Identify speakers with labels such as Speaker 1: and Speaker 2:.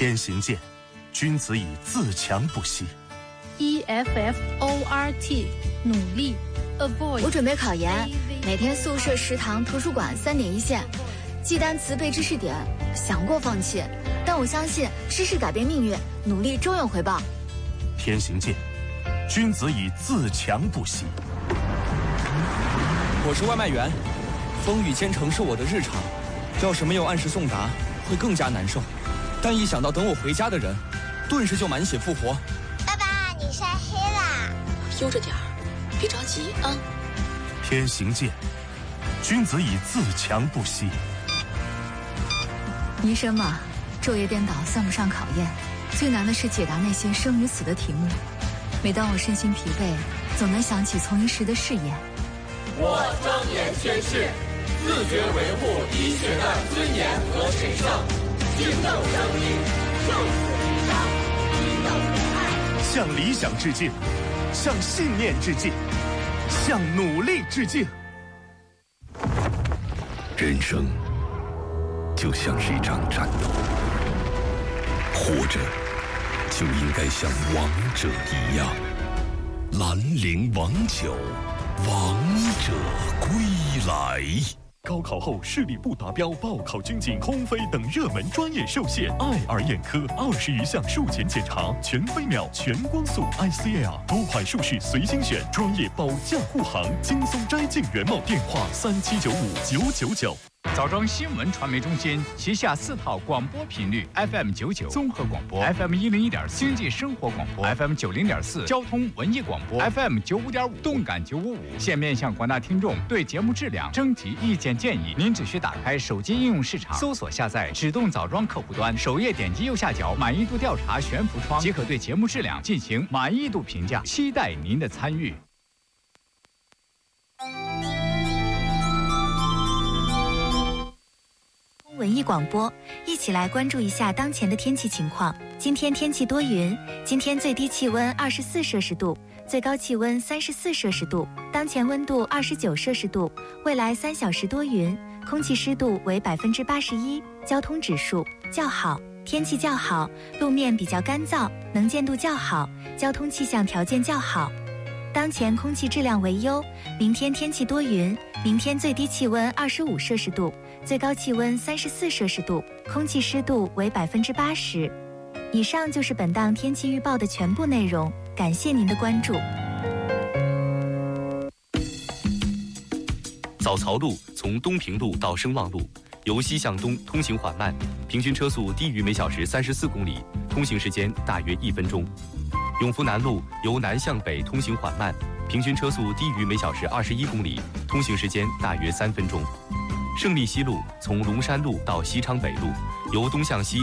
Speaker 1: 天行健，君子以自强不息。
Speaker 2: EFFORT 努力 Avoid。
Speaker 3: 我准备考研，每天宿舍、食堂、图书馆3点一线，记单词、背知识点，想过放弃，但我相信知识改变命运，努力终有回报。
Speaker 1: 天行健，君子以自强不息。
Speaker 4: 我是外卖员，风雨兼程是我的日常，要是没有按时送达，会更加难受。但一想到等我回家的人，顿时就满血复活。
Speaker 5: 爸爸，你晒黑了，
Speaker 6: 悠着点儿，别着急啊。
Speaker 1: 天行健，君子以自强不息。
Speaker 3: 医生嘛，昼夜颠倒算不上考验，最难的是解答那些生与死的题目。每当我身心疲惫，总能想起从医时的誓言。
Speaker 7: 我庄严宣誓，自觉维护医学的尊严和神圣。行动生命，就此离伤，行动仁爱。
Speaker 1: 向理想致敬，向信念致敬，向努力致敬。
Speaker 8: 人生就像是一场战斗，活着就应该像王者一样。兰陵王酒，王者归来。
Speaker 9: 高考后视力不达标、报考军警、空飞等热门专业受限，爱尔眼科20余项术前检查，全飞秒、全光速 ICL， 多款术式随心选，专业保驾护航，轻松摘镜原貌。电话37959999。
Speaker 10: 枣庄新闻传媒中心旗下4套广播频率 FM99 综合广播、FM101.4经济生活广播、FM90.4交通文艺广播、FM95.5动感955，现面向广大听众对节目质量征集意见建议。您只需打开手机应用市场，搜索下载指动枣庄客户端，首页点击右下角满意度调查悬浮窗，即可对节目质量进行满意度评价。期待您的参与。
Speaker 11: 文艺广播，一起来关注一下当前的天气情况。今天天气多云，今天最低气温24摄氏度，最高气温34摄氏度，当前温度29摄氏度。未来3小时多云，空气湿度为81%，交通指数较好，天气较好，路面比较干燥，能见度较好，交通气象条件较好。当前空气质量为优，明天天气多云，明天最低气温25摄氏度，最高气温34摄氏度，空气湿度为80%。以上就是本档天气预报的全部内容，感谢您的关注。
Speaker 12: 早曹路从东平路到声望路，由西向东通行缓慢，平均车速低于每小时34公里，通行时间大约1分钟。永福南路由南向北通行缓慢，平均车速低于每小时21公里，通行时间大约3分钟。胜利西路从龙山路到西昌北路，由东向西